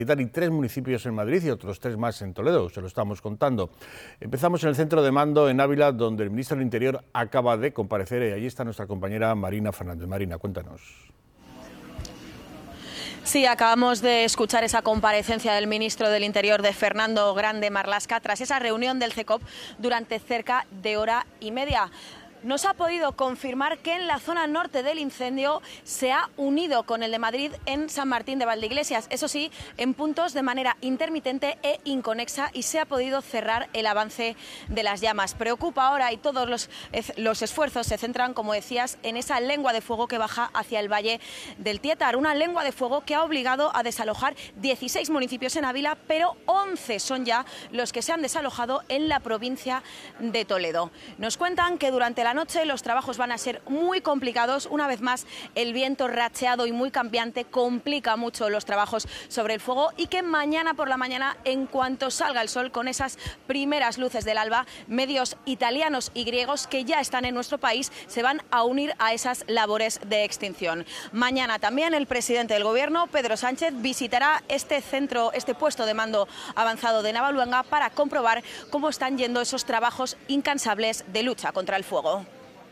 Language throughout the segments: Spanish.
y 3 municipios en Madrid y otros 3 más en Toledo, se lo estamos contando. Empezamos en el centro de mando en Ávila, donde el ministro del Interior acaba de comparecer y allí está nuestra compañera Marina Fernández. Marina, cuéntanos. Sí, acabamos de escuchar esa comparecencia del ministro del Interior, de Fernando Grande Marlaska, tras esa reunión del CECOP durante cerca de hora y media. Nos ha podido confirmar que en la zona norte del incendio se ha unido con el de Madrid en San Martín de Valdeiglesias, eso sí, en puntos de manera intermitente e inconexa, y se ha podido cerrar el avance de las llamas. Preocupa ahora, y todos los esfuerzos se centran, como decías, en esa lengua de fuego que baja hacia el valle del Tietar, una lengua de fuego que ha obligado a desalojar 16 municipios en Ávila, pero 11 son ya los que se han desalojado en la provincia de Toledo. Nos cuentan que durante la noche los trabajos van a ser muy complicados. Una vez más, el viento racheado y muy cambiante complica mucho los trabajos sobre el fuego, y que mañana por la mañana, en cuanto salga el sol, con esas primeras luces del alba, medios italianos y griegos que ya están en nuestro país se van a unir a esas labores de extinción. Mañana también el presidente del Gobierno, Pedro Sánchez, visitará este puesto de mando avanzado de Navaluenga para comprobar cómo están yendo esos trabajos incansables de lucha contra el fuego.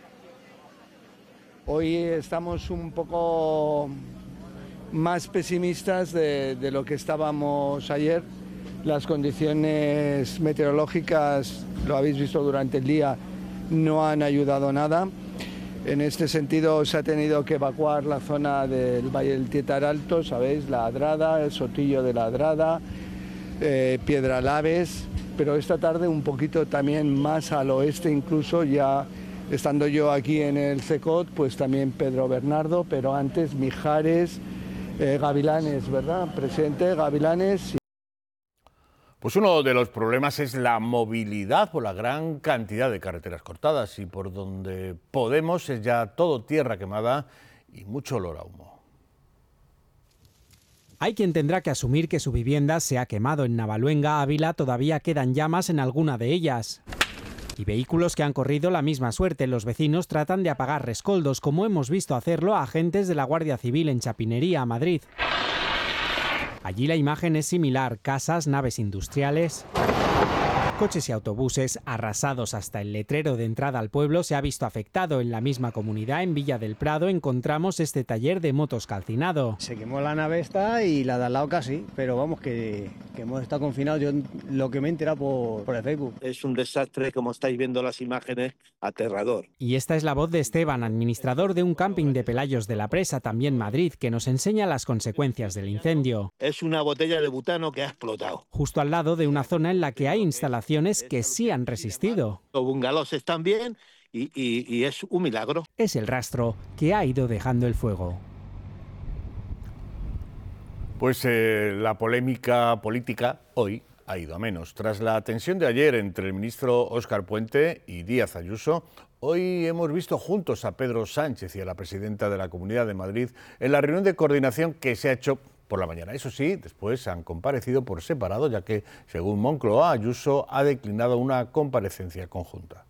Hoy estamos un poco más pesimistas de lo que estábamos ayer. Las condiciones meteorológicas, lo habéis visto durante el día, no han ayudado nada. En este sentido se ha tenido que evacuar la zona del Valle del Tietar Alto, sabéis, la Adrada, el Sotillo de la Adrada, Piedralaves, pero esta tarde un poquito también más al oeste, incluso ya estando yo aquí en el CECOT, pues también Pedro Bernardo, pero antes Mijares, Gavilanes, ¿verdad, presidente? Gavilanes. Pues uno de los problemas es la movilidad por la gran cantidad de carreteras cortadas, y por donde podemos es ya todo tierra quemada y mucho olor a humo. Hay quien tendrá que asumir que su vivienda se ha quemado. En Navaluenga, Ávila, todavía quedan llamas en alguna de ellas. Y vehículos que han corrido la misma suerte. Los vecinos tratan de apagar rescoldos, como hemos visto hacerlo a agentes de la Guardia Civil en Chapinería, Madrid. Allí la imagen es similar: casas, naves industriales, coches y autobuses arrasados. Hasta el letrero de entrada al pueblo se ha visto afectado. En la misma comunidad, en Villa del Prado, encontramos este taller de motos calcinado. Se quemó la nave esta y la de al lado casi, pero vamos, que hemos estado confinados. Yo lo que me he enterado por el Facebook. Es un desastre, como estáis viendo las imágenes, aterrador. Y esta es la voz de Esteban, administrador de un camping de Pelayos de la Presa, también Madrid, que nos enseña las consecuencias del incendio. Es una botella de butano que ha explotado. Justo al lado de una zona en la que hay instalaciones que sí han resistido. Los bungalows están bien y es un milagro. Es el rastro que ha ido dejando el fuego. Pues la polémica política hoy ha ido a menos. Tras la tensión de ayer entre el ministro Óscar Puente y Díaz Ayuso, hoy hemos visto juntos a Pedro Sánchez y a la presidenta de la Comunidad de Madrid en la reunión de coordinación que se ha hecho por la mañana. Eso sí, después han comparecido por separado, ya que, según Moncloa, Ayuso ha declinado una comparecencia conjunta.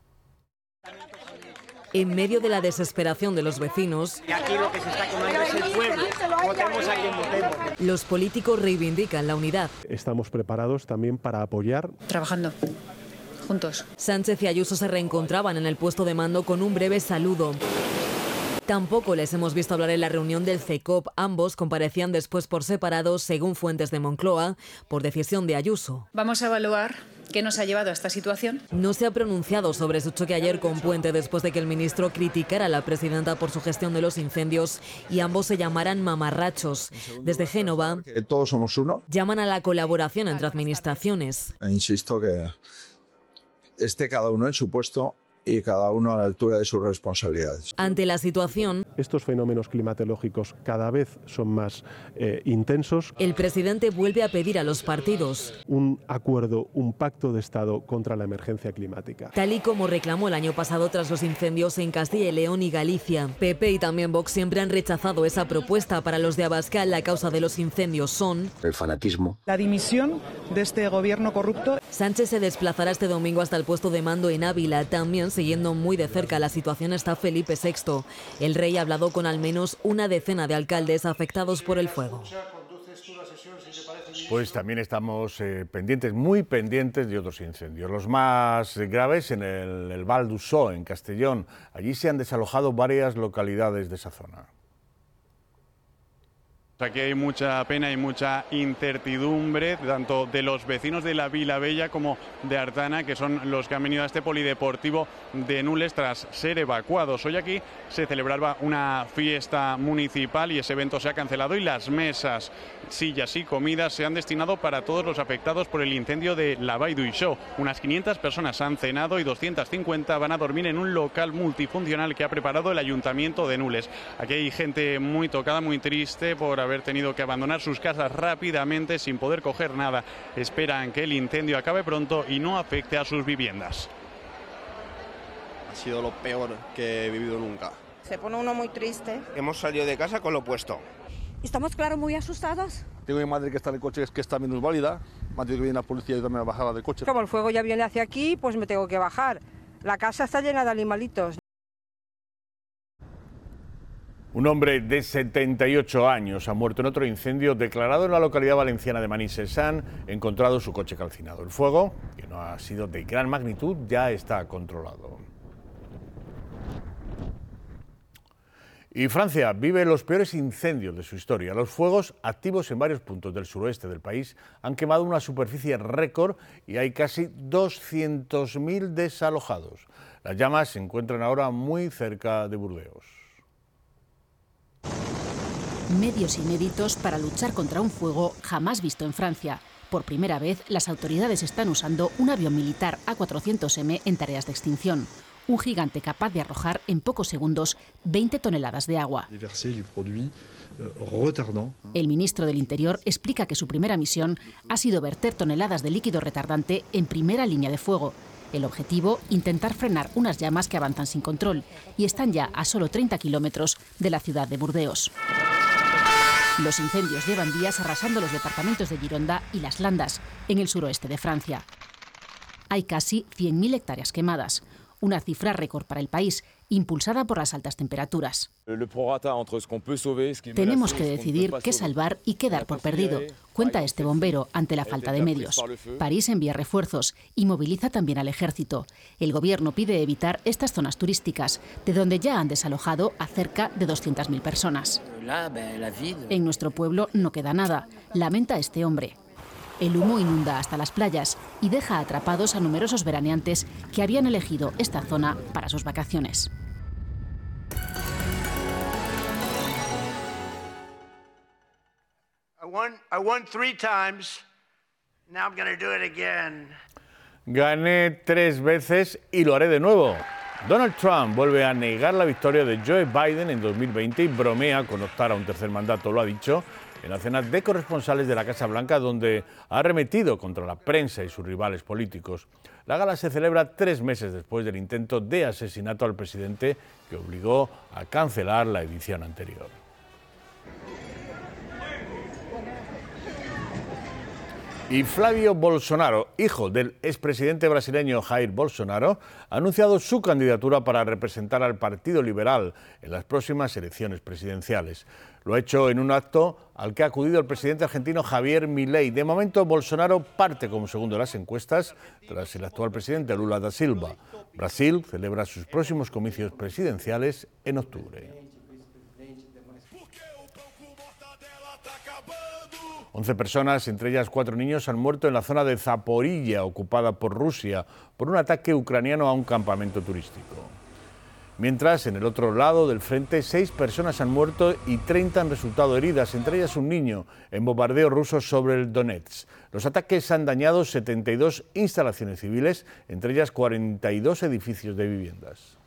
En medio de la desesperación de los vecinos, Y aquí lo que se está quemando es el pueblo. Votemos a quien votemos. los políticos reivindican la unidad. Estamos preparados también para apoyar. Trabajando juntos. Sánchez y Ayuso se reencontraban en el puesto de mando con un breve saludo. Tampoco les hemos visto hablar en la reunión del CECOP. Ambos comparecían después por separado, según fuentes de Moncloa, por decisión de Ayuso. Vamos a evaluar qué nos ha llevado a esta situación. No se ha pronunciado sobre su choque ayer con Puente después de que el ministro criticara a la presidenta por su gestión de los incendios y ambos se llamaran mamarrachos. Desde Génova, todos somos uno. llaman a la colaboración entre administraciones. Insisto que esté cada uno en su puesto y cada uno a la altura de sus responsabilidades. Ante la situación, Estos fenómenos climatológicos cada vez son más intensos. el presidente vuelve a pedir a los partidos, Un acuerdo, un pacto de Estado contra la emergencia climática. tal y como reclamó el año pasado tras los incendios en Castilla y León y Galicia. PP y también Vox siempre han rechazado esa propuesta. Para los de Abascal, la causa de los incendios son... El fanatismo. La dimisión de este gobierno corrupto. Sánchez se desplazará este domingo hasta el puesto de mando en Ávila. También, siguiendo muy de cerca la situación, está Felipe VI. El rey ha hablado con al menos una decena de alcaldes afectados por el fuego. Pues también estamos pendientes, muy pendientes de otros incendios. Los más graves en el Val d'Uixó, en Castellón. Allí se han desalojado varias localidades de esa zona. Aquí hay mucha pena y mucha incertidumbre, tanto de los vecinos de la Vila Bella como de Artana, que son los que han venido a este polideportivo de Nules tras ser evacuados. Hoy aquí se celebraba una fiesta municipal y ese evento se ha cancelado y las mesas, sillas y comidas se han destinado para todos los afectados por el incendio de la Vall d'Uixó. Unas 500 personas han cenado y 250 van a dormir en un local multifuncional que ha preparado el Ayuntamiento de Nules. Aquí hay gente muy tocada, muy triste por haber tenido que abandonar sus casas rápidamente sin poder coger nada. Esperan que el incendio acabe pronto y no afecte a sus viviendas. Ha sido lo peor que he vivido nunca. Se pone uno muy triste. Hemos salido de casa con lo puesto. Estamos, claro, muy asustados. Tengo mi madre que está en el coche, que está minusválida. Me ha tenido que venir la policía y ayudarme a bajar del coche. Como el fuego ya viene hacia aquí, pues me tengo que bajar. La casa está llena de animalitos. Un hombre de 78 años ha muerto en otro incendio declarado en la localidad valenciana de Manises. Han encontrado su coche calcinado. El fuego, que no ha sido de gran magnitud, ya está controlado. Y Francia vive los peores incendios de su historia. Los fuegos, activos en varios puntos del suroeste del país, han quemado una superficie récord y hay casi 200.000 desalojados. Las llamas se encuentran ahora muy cerca de Burdeos. Medios inéditos para luchar contra un fuego jamás visto en Francia. Por primera vez, las autoridades están usando un avión militar A400M en tareas de extinción. Un gigante capaz de arrojar en pocos segundos 20 toneladas de agua. El ministro del Interior explica que su primera misión ha sido verter toneladas de líquido retardante en primera línea de fuego. El objetivo, intentar frenar unas llamas que avanzan sin control y están ya a solo 30 kilómetros de la ciudad de Burdeos. Los incendios llevan días arrasando los departamentos de Gironda y Las Landas, en el suroeste de Francia. Hay casi 100.000 hectáreas quemadas, una cifra récord para el país, impulsada por las altas temperaturas. Tenemos que decidir qué salvar y qué dar por perdido, cuenta este bombero ante la falta de medios. París envía refuerzos y moviliza también al ejército. El gobierno pide evitar estas zonas turísticas, de donde ya han desalojado a cerca de 200.000 personas. En nuestro pueblo no queda nada, lamenta este hombre. El humo inunda hasta las playas y deja atrapados a numerosos veraneantes que habían elegido esta zona para sus vacaciones. I won 3 times. Now I'm going to do it again. Gané 3 veces y lo haré de nuevo. Donald Trump vuelve a negar la victoria de Joe Biden en 2020 y bromea con optar a un tercer mandato. Lo ha dicho en la cena de corresponsales de la Casa Blanca, donde ha arremetido contra la prensa y sus rivales políticos. La gala se celebra 3 meses después del intento de asesinato al presidente que obligó a cancelar la edición anterior. Y Flavio Bolsonaro, hijo del expresidente brasileño Jair Bolsonaro, ha anunciado su candidatura para representar al Partido Liberal en las próximas elecciones presidenciales. Lo ha hecho en un acto al que ha acudido el presidente argentino Javier Milei. De momento, Bolsonaro parte como segundo en las encuestas tras el actual presidente Lula da Silva. Brasil celebra sus próximos comicios presidenciales en octubre. 11 personas, entre ellas 4 niños, han muerto en la zona de Zaporilla, ocupada por Rusia, por un ataque ucraniano a un campamento turístico. Mientras, en el otro lado del frente, 6 personas han muerto y 30 han resultado heridas, entre ellas un niño, en bombardeos rusos sobre el Donetsk. Los ataques han dañado 72 instalaciones civiles, entre ellas 42 edificios de viviendas.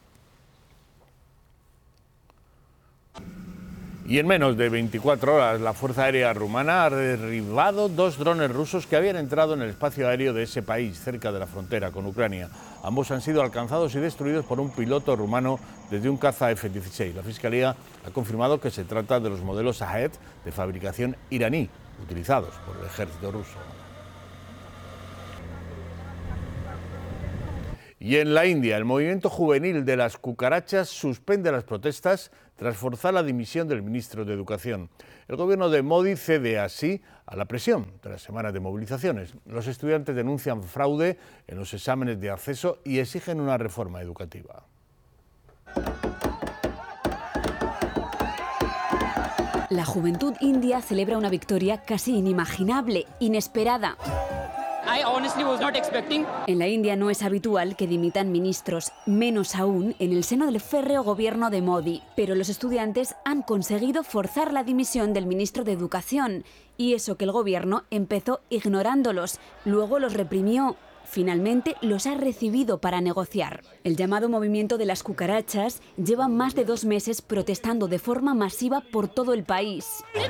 Y en menos de 24 horas, la Fuerza Aérea Rumana ha derribado 2 drones rusos que habían entrado en el espacio aéreo de ese país, cerca de la frontera con Ucrania. Ambos han sido alcanzados y destruidos por un piloto rumano desde un caza F-16. La Fiscalía ha confirmado que se trata de los modelos Shahed de fabricación iraní, utilizados por el ejército ruso. Y en la India, el movimiento juvenil de las cucarachas suspende las protestas tras forzar la dimisión del ministro de Educación. El gobierno de Modi cede así a la presión de las semanas de movilizaciones. Los estudiantes denuncian fraude en los exámenes de acceso y exigen una reforma educativa. La juventud india celebra una victoria casi inimaginable, inesperada. En la India no es habitual que dimitan ministros, menos aún en el seno del férreo gobierno de Modi. Pero los estudiantes han conseguido forzar la dimisión del ministro de Educación. Y eso que el gobierno empezó ignorándolos, luego los reprimió. Finalmente los ha recibido para negociar. El llamado movimiento de las cucarachas lleva más de 2 meses protestando de forma masiva por todo el país.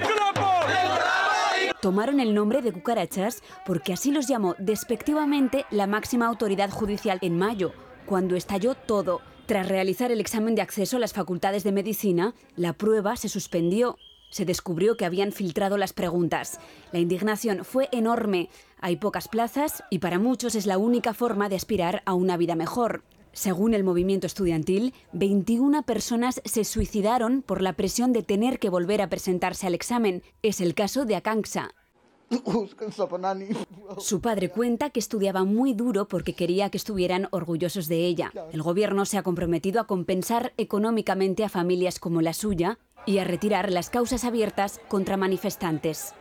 Tomaron el nombre de cucarachas porque así los llamó despectivamente la máxima autoridad judicial en mayo, cuando estalló todo. Tras realizar el examen de acceso a las facultades de medicina, la prueba se suspendió. Se descubrió que habían filtrado las preguntas. La indignación fue enorme. Hay pocas plazas y para muchos es la única forma de aspirar a una vida mejor. Según el movimiento estudiantil, 21 personas se suicidaron por la presión de tener que volver a presentarse al examen. Es el caso de Akanksha. Su padre cuenta que estudiaba muy duro porque quería que estuvieran orgullosos de ella. El gobierno se ha comprometido a compensar económicamente a familias como la suya y a retirar las causas abiertas contra manifestantes.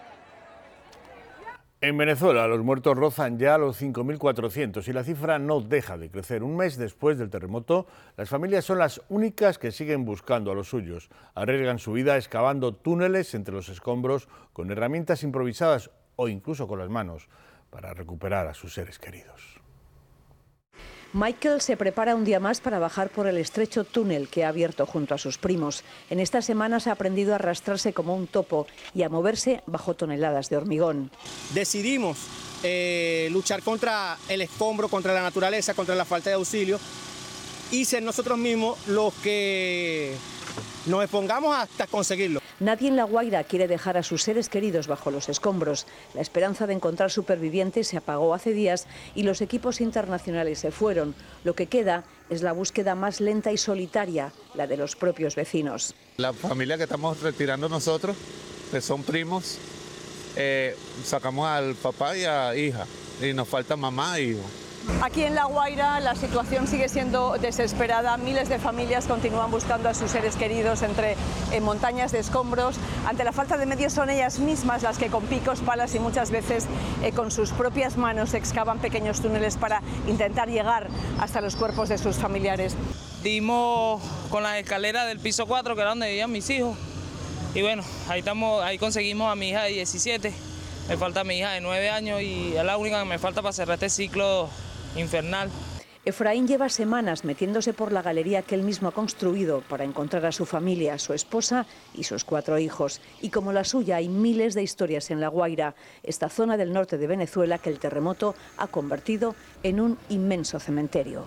En Venezuela, los muertos rozan ya los 5.400 y la cifra no deja de crecer. Un mes después del terremoto, las familias son las únicas que siguen buscando a los suyos. Arriesgan su vida excavando túneles entre los escombros con herramientas improvisadas o incluso con las manos para recuperar a sus seres queridos. Michael se prepara un día más para bajar por el estrecho túnel que ha abierto junto a sus primos. En estas semanas ha aprendido a arrastrarse como un topo y a moverse bajo toneladas de hormigón. Decidimos luchar contra el escombro, contra la naturaleza, contra la falta de auxilio y ser nosotros mismos los que nos expongamos hasta conseguirlo. Nadie en La Guaira quiere dejar a sus seres queridos bajo los escombros. La esperanza de encontrar supervivientes se apagó hace días y los equipos internacionales se fueron. Lo que queda es la búsqueda más lenta y solitaria, la de los propios vecinos. La familia que estamos retirando nosotros, que son primos, sacamos al papá y a hija, y nos falta mamá e hijo. Aquí en La Guaira la situación sigue siendo desesperada. Miles de familias continúan buscando a sus seres queridos entre montañas de escombros. Ante la falta de medios son ellas mismas las que con picos, palas y muchas veces con sus propias manos excavan pequeños túneles para intentar llegar hasta los cuerpos de sus familiares. Dimos con la escalera del piso 4, que era donde vivían mis hijos. Y bueno, ahí conseguimos a mi hija de 17. Me falta mi hija de 9 años y es la única que me falta para cerrar este ciclo infernal. Efraín lleva semanas metiéndose por la galería que él mismo ha construido para encontrar a su familia, su esposa y sus 4 hijos. Y como la suya, hay miles de historias en La Guaira, esta zona del norte de Venezuela que el terremoto ha convertido en un inmenso cementerio.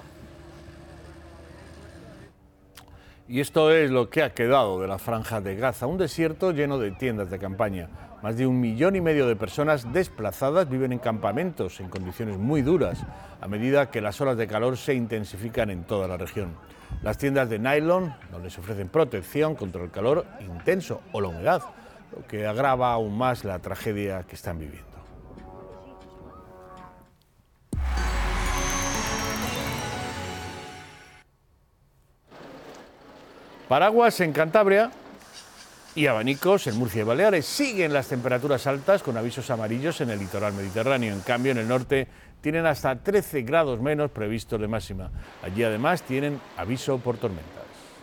Y esto es lo que ha quedado de la Franja de Gaza, un desierto lleno de tiendas de campaña. Más de 1,5 millones de personas desplazadas viven en campamentos en condiciones muy duras, a medida que las olas de calor se intensifican en toda la región. Las tiendas de nylon no les ofrecen protección contra el calor intenso o la humedad, lo que agrava aún más la tragedia que están viviendo. Paraguas en Cantabria y abanicos en Murcia y Baleares. Siguen las temperaturas altas con avisos amarillos en el litoral mediterráneo. En cambio, en el norte tienen hasta 13 grados menos previstos de máxima. Allí además tienen aviso por tormentas.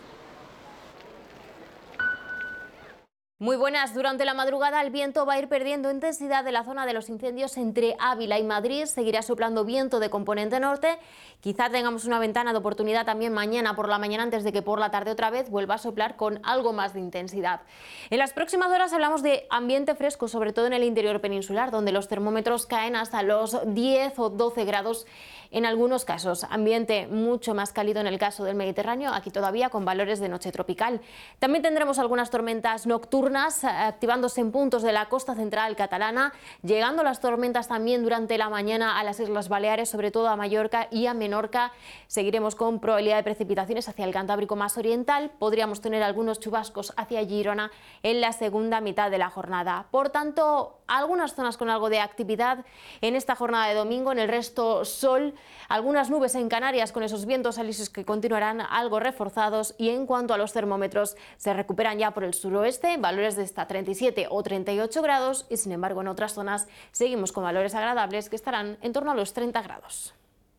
Muy buenas. Durante la madrugada el viento va a ir perdiendo intensidad de la zona de los incendios entre Ávila y Madrid. Seguirá soplando viento de componente norte. Quizá tengamos una ventana de oportunidad también mañana por la mañana antes de que por la tarde otra vez vuelva a soplar con algo más de intensidad. En las próximas horas hablamos de ambiente fresco, sobre todo en el interior peninsular, donde los termómetros caen hasta los 10 o 12 grados en algunos casos. Ambiente mucho más cálido en el caso del Mediterráneo, aquí todavía con valores de noche tropical. También tendremos algunas tormentas nocturnas nocturnas activándose en puntos de la costa central catalana, llegando las tormentas también durante la mañana a las Islas Baleares, sobre todo a Mallorca y a Menorca. Seguiremos con probabilidad de precipitaciones hacia el Cantábrico más oriental. Podríamos tener algunos chubascos hacia Girona en la segunda mitad de la jornada. Por tanto, algunas zonas con algo de actividad en esta jornada de domingo, en el resto sol, algunas nubes en Canarias con esos vientos alisios que continuarán algo reforzados, y en cuanto a los termómetros se recuperan ya por el suroeste, valores de hasta 37 o 38 grados, y sin embargo en otras zonas seguimos con valores agradables que estarán en torno a los 30 grados.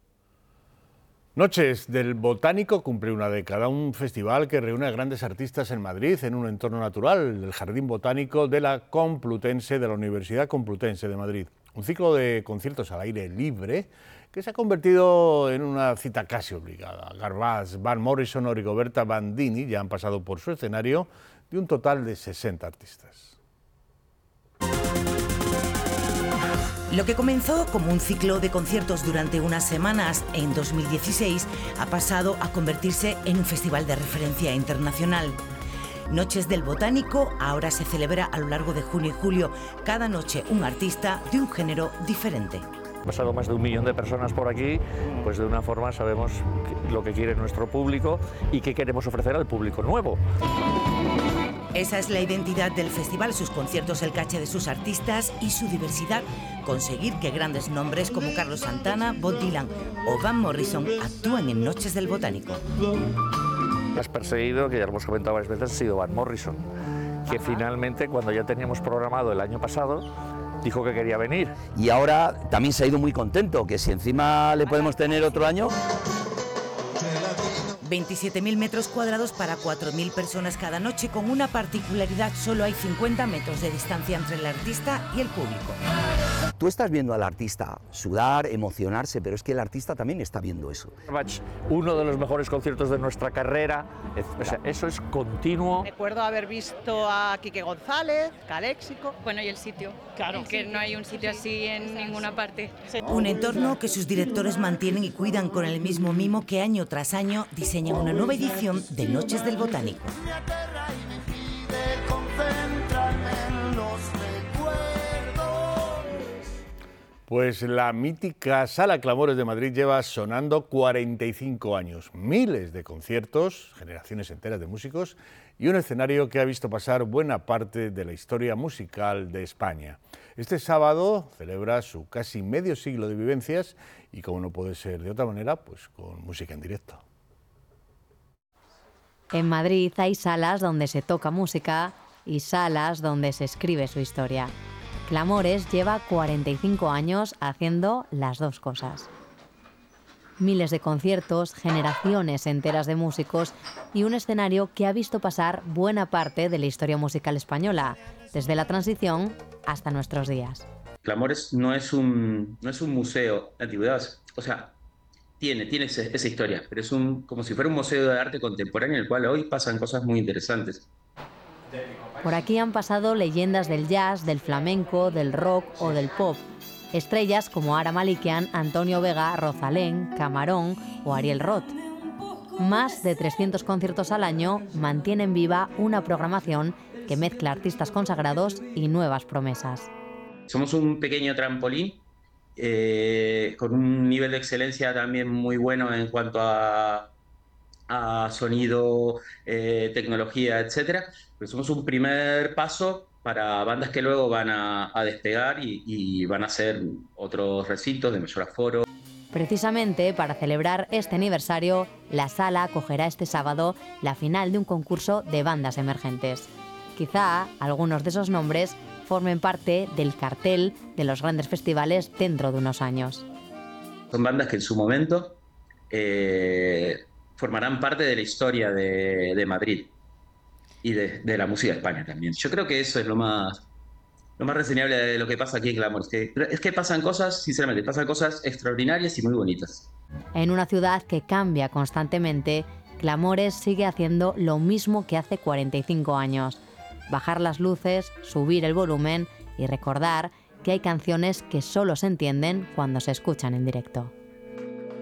Noches del Botánico cumple una década, un festival que reúne a grandes artistas en Madrid en un entorno natural, el Jardín Botánico de la Complutense, de la Universidad Complutense de Madrid. Un ciclo de conciertos al aire libre que se ha convertido en una cita casi obligada. Garbàs, Van Morrison o Rigoberta Bandini ya han pasado por su escenario, de un total de 60 artistas. Lo que comenzó como un ciclo de conciertos durante unas semanas en 2016 ha pasado a convertirse en un festival de referencia internacional. Noches del Botánico ahora se celebra a lo largo de junio y julio, cada noche un artista de un género diferente. Ha pasado más de 1 millón de personas por aquí, pues de una forma sabemos lo que quiere nuestro público y qué queremos ofrecer al público nuevo. Esa es la identidad del festival, sus conciertos, el caché de sus artistas y su diversidad. Conseguir que grandes nombres como Carlos Santana, Bob Dylan o Van Morrison actúen en Noches del Botánico. Has perseguido, que ya lo hemos comentado varias veces, ha sido Van Morrison, que finalmente, cuando ya teníamos programado el año pasado, dijo que quería venir. Y ahora también se ha ido muy contento, que si encima le podemos tener otro año... 27.000 metros cuadrados para 4.000 personas cada noche, con una particularidad: solo hay 50 metros de distancia entre el artista y el público. Tú estás viendo al artista sudar, emocionarse, pero es que el artista también está viendo eso. Uno de los mejores conciertos de nuestra carrera, o sea, eso es continuo. Recuerdo haber visto a Quique González, Caléxico. Bueno, y el sitio, claro, que no hay un sitio así en ninguna parte. Un entorno que sus directores mantienen y cuidan con el mismo mimo que año tras año diseñan una nueva edición de Noches del Botánico. Pues la mítica Sala Clamores de Madrid lleva sonando 45 años, miles de conciertos, generaciones enteras de músicos y un escenario que ha visto pasar buena parte de la historia musical de España. Este sábado celebra su casi medio siglo de vivencias y, como no puede ser de otra manera, pues con música en directo. En Madrid hay salas donde se toca música y salas donde se escribe su historia. Clamores lleva 45 años haciendo las dos cosas. Miles de conciertos, generaciones enteras de músicos y un escenario que ha visto pasar buena parte de la historia musical española, desde la transición hasta nuestros días. Clamores no es un museo de antigüedades, o sea, tiene esa historia, pero es como si fuera un museo de arte contemporáneo en el cual hoy pasan cosas muy interesantes. Por aquí han pasado leyendas del jazz, del flamenco, del rock o del pop. Estrellas como Ara Malikian, Antonio Vega, Rosalén, Camarón o Ariel Roth. Más de 300 conciertos al año mantienen viva una programación que mezcla artistas consagrados y nuevas promesas. Somos un pequeño trampolín con un nivel de excelencia también muy bueno en cuanto a sonido, tecnología, etcétera. Pero somos un primer paso para bandas que luego van a despegar y van a hacer otros recintos de mayor aforo. Precisamente para celebrar este aniversario, la sala acogerá este sábado la final de un concurso de bandas emergentes. Quizá algunos de esos nombres formen parte del cartel de los grandes festivales dentro de unos años. Son bandas que en su momento formarán parte de la historia de Madrid y de la música de España también. Yo creo que eso es lo más reseñable de lo que pasa aquí en Clamores. Es que pasan cosas, sinceramente, pasan cosas extraordinarias y muy bonitas. En una ciudad que cambia constantemente, Clamores sigue haciendo lo mismo que hace 45 años. Bajar las luces, subir el volumen y recordar que hay canciones que solo se entienden cuando se escuchan en directo.